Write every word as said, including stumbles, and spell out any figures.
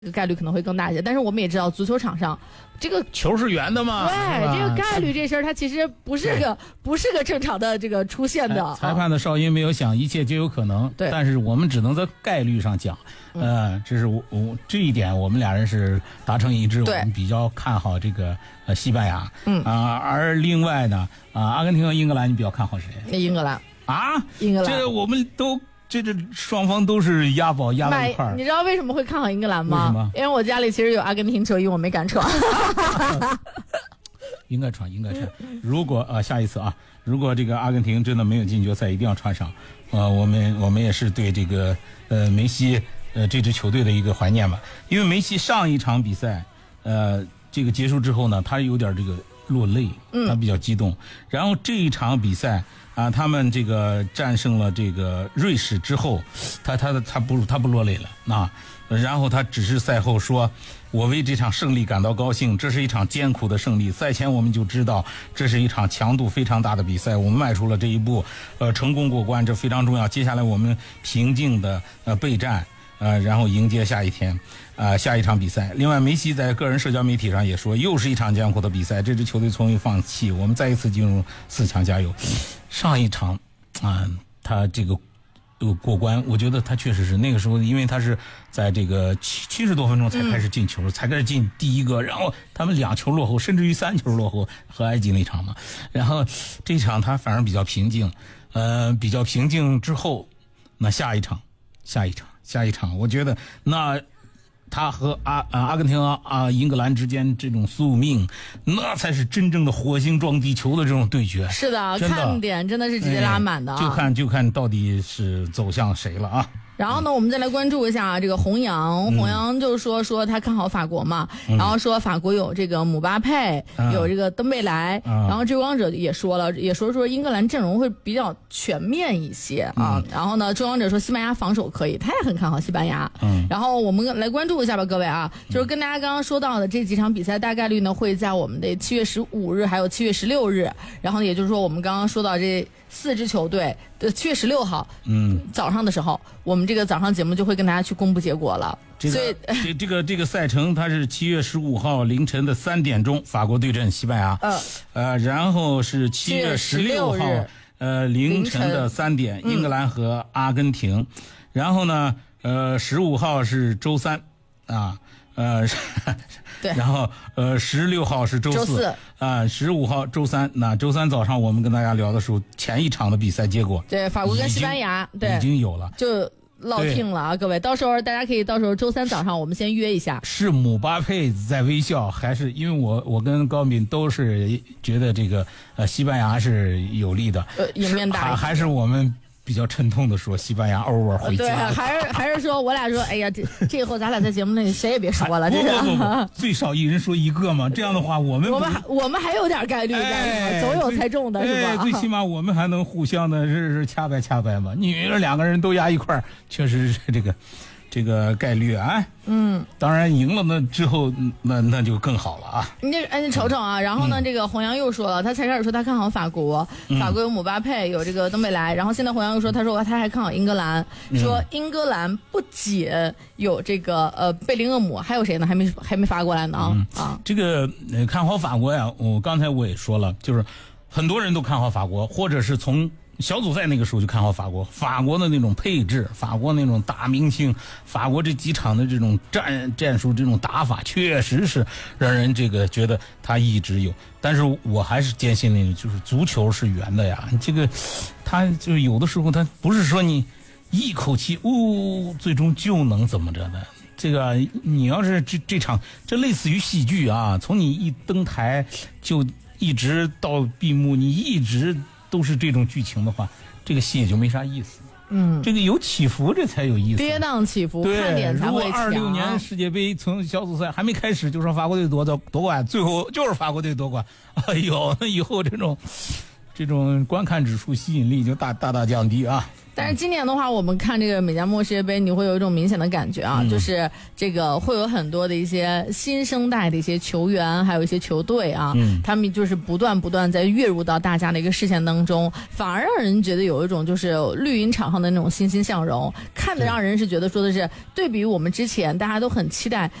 概率可能会更大一些。但是我们也知道，足球场上这个球是圆的嘛， 对这个概率这事儿，它其实不是个不是个正常的这个出现的。 哎、裁判的哨音没有响，一切皆有可能。 对， 但是我们只能在概率上讲，嗯、呃，这是我我这一点我们俩人是达成一致，我们比较看好这个呃西班牙。 嗯啊、呃，而另外呢，啊、呃，阿根廷和英格兰，你比较看好谁？ 英格兰啊， 英格兰， 这我们都。这这双方都是押宝押在一块儿， 你知道为什么会看好英格兰吗？ 为什么？ 因为我家里其实有阿根廷球衣，我没敢穿。 应该穿，应该穿。如果啊、呃，下一次啊，如果这个阿根廷真的没有进决赛，一定要穿上。呃，我们我们也是对这个呃梅西呃这支球队的一个怀念吧。因为梅西上一场比赛呃这个结束之后呢，他有点这个落泪，他比较激动。嗯、然后这一场比赛。啊，他们这个战胜了这个瑞士之后，他他他不他不落泪了啊，然后他只是赛后说，我为这场胜利感到高兴，这是一场艰苦的胜利。赛前我们就知道这是一场强度非常大的比赛，我们迈出了这一步，呃，成功过关，这非常重要。接下来我们平静的呃备战。呃，然后迎接下一天，呃，下一场比赛。另外，梅西在个人社交媒体上也说，又是一场艰苦的比赛，这支球队从未放弃，我们再一次进入四强，加油！上一场，啊、呃，他这个呃过关，我觉得他确实是那个时候，因为他是在这个七七十多分钟才开始进球，嗯、才开始进第一个，然后他们两球落后，甚至于三球落后，和埃及那场嘛。然后这场他反而比较平静，呃，比较平静之后，那下一场，下一场。下一场，我觉得那他和阿啊阿根廷啊啊英格兰之间这种宿命，那才是真正的火星撞地球的这种对决。 是的，的看点真的是直接拉满的、啊哎，就看就看到底是走向谁了啊。 然后呢，我们再来关注一下这个弘扬，弘扬就说说他看好法国嘛，嗯、然后说法国有这个姆巴佩，嗯、有这个登贝莱，嗯、然后追光者也说了，也说说英格兰阵容会比较全面一些啊。嗯、然后呢，追光者说西班牙防守可以，他也很看好西班牙。嗯。然后我们来关注一下吧，各位啊，就是跟大家刚刚说到的这几场比赛，大概率呢会在我们的七月十五日还有七月十六日，然后也就是说我们刚刚说到这四支球队的七月十六号，嗯，早上的时候，我们这个早上节目就会跟大家去公布结果了。 这个、所以这这个这个赛程它是七月十五号凌晨的三点钟，法国对阵西班牙。嗯、呃，呃，然后是七月十六号，呃，凌晨的三点，英格兰和阿根廷。嗯、然后呢，呃，十五号是周三，啊。呃， 对， 然后呃，十六号是周四啊，十五、呃、号周三。那周三早上我们跟大家聊的时候，前一场的比赛结果， 对，法国跟西班牙，对， 已经有了， 就落听了啊，各位，到时候大家可以到时候周三早上我们先约一下。 是姆巴佩在微笑，还是因为我我跟高敏都是觉得这个呃西班牙是有利的， 呃，赢面大， 还是我们。比较沉痛的说，西班牙 over 回家。 对，还是还是说我俩说，哎呀，这这以后咱俩在节目里谁也别说了，这是不不不，最少一人说一个嘛。这样的话，我们我们还我们还有点概率，哎、总有猜中的哎是吧？ 最起码我们还能互相的是是掐掰掐掰嘛。你两个人都压一块儿，确实是这个。这个概率啊，嗯，当然赢了那之后，那那就更好了啊。 你这哎，你瞅瞅啊，然后呢，嗯、这个弘扬又说了，他才开始说他看好法国，嗯、法国有姆巴佩，有这个登贝莱，然后现在弘扬又说，他说他还看好英格兰，嗯、说英格兰不仅有这个呃贝林厄姆，还有谁呢？还没还没发过来呢啊、嗯、啊！ 这个、呃、看好法国呀，我刚才我也说了，就是很多人都看好法国，或者是从。小组赛那个时候就看好法国，法国的那种配置，法国那种大明星，法国这几场的这种战战术，这种打法，确实是让人这个觉得他一直有。但是我还是坚信那个，就是足球是圆的呀，这个他就是有的时候他不是说你一口气呜、哦，最终就能怎么着的。这个你要是这这场，这类似于戏剧啊，从你一登台就一直到闭幕，你一直。都是这种剧情的话，这个戏也就没啥意思。嗯，这个有起伏，这才有意思。 跌宕起伏，看点才会强。 如果二六年世界杯从小组赛还没开始就说法国队夺夺夺冠，最后就是法国队夺冠，哎呦，那以后这种， 这种观看指数吸引力就大大大降低啊。 但是今年的话，我们看这个美加墨世界杯，你会有一种明显的感觉啊，嗯、就是这个会有很多的一些新生代的一些球员，还有一些球队啊，嗯、他们就是不断不断在跃入到大家的一个视线当中，反而让人觉得有一种就是绿茵场上的那种欣欣向荣，看得让人是觉得说的是对比于我们之前大家都很期待